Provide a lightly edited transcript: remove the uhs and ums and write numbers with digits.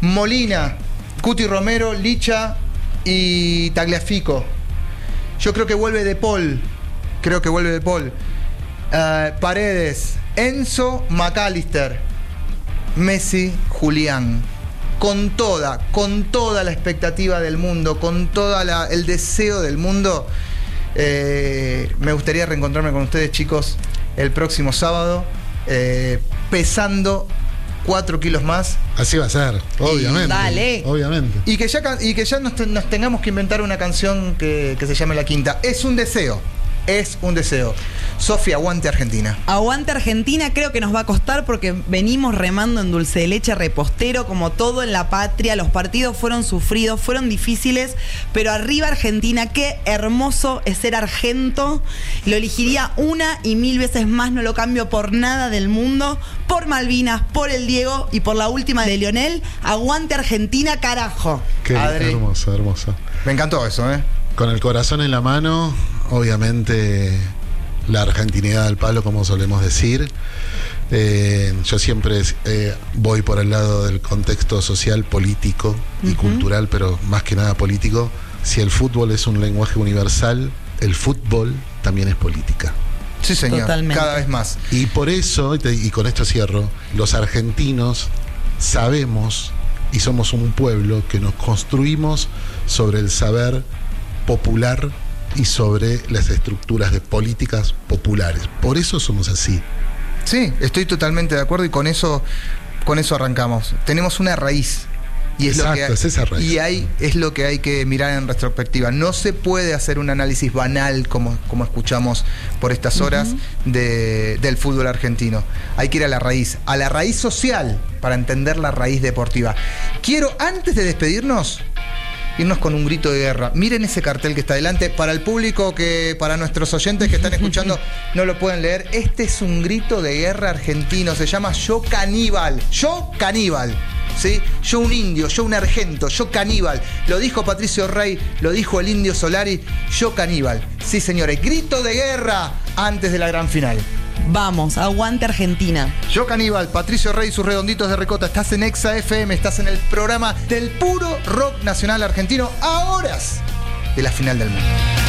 Molina, Cuti Romero, Licha y Tagliafico. Yo creo que vuelve De Paul. Paredes, Enzo, McAllister, Messi, Julián. Con toda la expectativa del mundo, con todo el deseo del mundo, me gustaría reencontrarme con ustedes, chicos, el próximo sábado, pesando 4 kilos más. Así va a ser, obviamente. Dale. Obviamente. Y que ya nos tengamos que inventar una canción que se llame La Quinta. Es un deseo. Sofía, aguante Argentina. Aguante Argentina, creo que nos va a costar porque venimos remando en dulce de leche repostero como todo en la patria. Los partidos fueron sufridos, fueron difíciles, pero arriba Argentina. Qué hermoso es ser argento. Lo elegiría una y 1000 veces más, no lo cambio por nada del mundo. Por Malvinas, por el Diego y por la última de Lionel. Aguante Argentina, carajo. Qué hermoso. Me encantó eso, Con el corazón en la mano, obviamente la argentinidad al palo, como solemos decir. Yo siempre voy por el lado del contexto social, político y cultural, pero más que nada político. Si el fútbol es un lenguaje universal, el fútbol también es política. Sí, señor. Totalmente. Cada vez más. Y por eso, y con esto cierro, los argentinos sabemos y somos un pueblo que nos construimos sobre el saber popular y sobre las estructuras de políticas populares. Por eso somos así. Sí, estoy totalmente de acuerdo y con eso arrancamos. Tenemos una raíz. Y es es esa raíz. Y ahí es lo que hay que mirar en retrospectiva. No se puede hacer un análisis banal como escuchamos por estas horas del fútbol argentino. Hay que ir a la raíz social para entender la raíz deportiva. Quiero, antes de despedirnos, irnos con un grito de guerra. Miren ese cartel que está adelante. Para el público, para nuestros oyentes que están escuchando no lo pueden leer, este es un grito de guerra argentino. Se llama Yo Caníbal. Yo Caníbal. ¿Sí? Yo un indio, yo un argento, yo caníbal. Lo dijo Patricio Rey, lo dijo el Indio Solari. Yo caníbal. Sí, señores. Grito de guerra antes de la gran final. Vamos, aguante Argentina. Yo Caníbal, Patricio Rey y sus redonditos de ricota. Estás en Exa FM, estás en el programa del puro rock nacional argentino, a horas de la final del mundo.